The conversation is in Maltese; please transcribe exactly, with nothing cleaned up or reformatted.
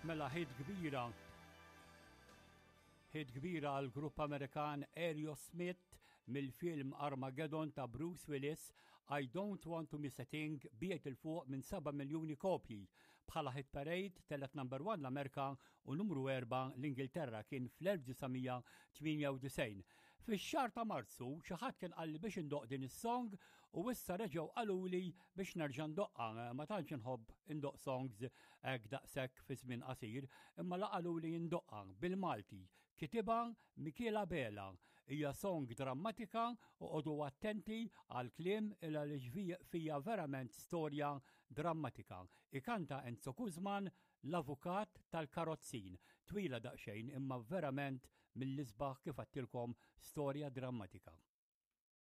Mela ħid kbira. Ħid kbira għal grupp Amerikan Aerosmith mill-film Armageddon ta' Bruce Willis, I Don't Want to Miss a Thing, biet il-fuq minn seba' miljuni kopji. Bħala hit parade telet number one l-Amerika u numru erba' l-Ingilterra kien fl-elf-tminja-tminja-tisgħin. Fix-xahar ta' Marzu xi ħadd kien qalli biex indoq din is-song u issa reġgħu qaluli biex nerġa' ndoqqa. Ma tantx inħobb indoq songs hekk daqshekk fi żmien qasir, imma laqaluli indoqqa bil-Malti. Kitiba Michela Bela, hija song drammatika u qodu attenti għal kliem il għaliex fija verament storja drammatika. Ikanta Enzo Kuzman, l-avukat tal-karozzin. Twila daqsxejn imma verament mill-isbaħ kif għattilkom storja drammatika.